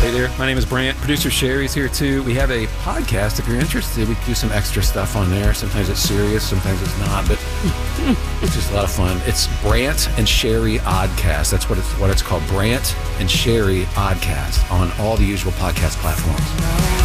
Hey there, my name is Brant. Producer Sherry's here too. We have a podcast. If you're interested, we do some extra stuff on there. Sometimes it's serious, sometimes it's not, but it's just a lot of fun. It's Brant and Sherry Oddcast. That's what it's called, Brant and Sherry Oddcast, on all the usual podcast platforms.